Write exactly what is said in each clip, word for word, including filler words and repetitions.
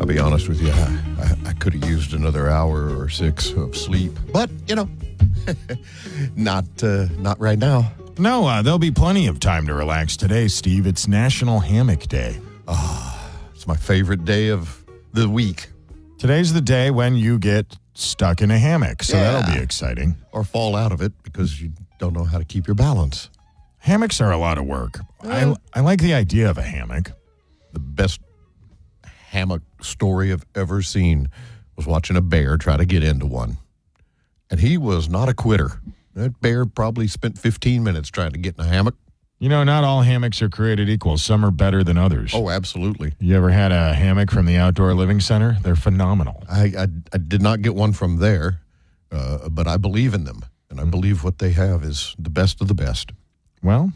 be honest with you, I, I, I could have used another hour or six of sleep. But, you know, not uh, not right now. No, uh, there'll be plenty of time to relax today, Steve. It's National Hammock Day. Ah, it's my favorite day of the week. Today's the day when you get stuck in a hammock, so Yeah. that'll be exciting. Or fall out of it because you don't know how to keep your balance. Hammocks are a lot of work. I, I like the idea of a hammock. The best hammock story I've ever seen was watching a bear try to get into one. And he was not a quitter. That bear probably spent fifteen minutes trying to get in a hammock. You know, not all hammocks are created equal. Some are better than others. Oh, absolutely. You ever had a hammock from the Outdoor Living Center? They're phenomenal. I, I, I did not get one from there, uh, but I believe in them. And I believe what they have is the best of the best. Well,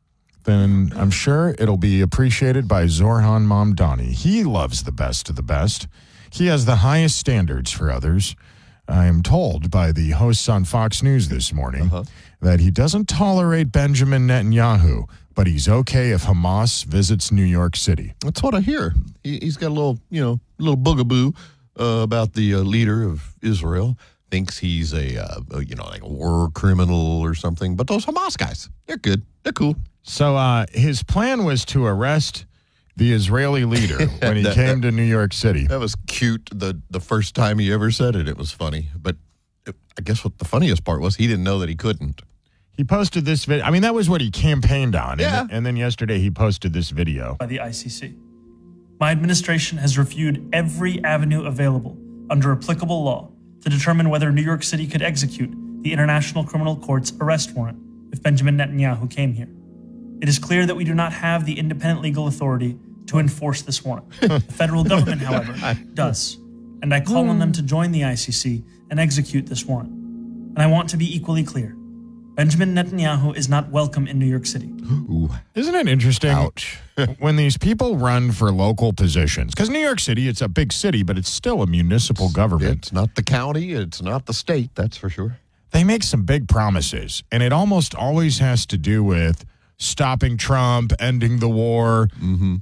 then I'm sure it'll be appreciated by Zorhan Mamdani. He loves the best of the best. He has the highest standards for others. I am told by the hosts on Fox News this morning Uh-huh. that he doesn't tolerate Benjamin Netanyahu, but he's okay if Hamas visits New York City. That's what I hear. He, he's got a little, you know, little boogaboo uh, about the uh, leader of Israel. Thinks he's a, uh, a, you know, like a war criminal or something. But those Hamas guys, they're good. They're cool. So uh, his plan was to arrest the Israeli leader when he That- came to New York City. That was cute the, the first time he ever said it. It was funny. But it, I guess what the funniest part was he didn't know that he couldn't. He posted this video. I mean, that was what he campaigned on. Yeah. And, and then yesterday he posted this video. By the I C C. My administration has reviewed every avenue available under applicable law to determine whether New York City could execute the International Criminal Court's arrest warrant if Benjamin Netanyahu came here. It is clear that we do not have the independent legal authority to enforce this warrant. The federal government, however, does. And I call on them to join the I C C and execute this warrant. And I want to be equally clear. Benjamin Netanyahu is not welcome in New York City. Ooh, Isn't it interesting ouch. when these people run for local positions? Because New York City, it's a big city, but it's still a municipal government. It's not the county. It's not the state. That's for sure. They make some big promises, and it almost always has to do with stopping Trump, ending the war. Mm-hmm.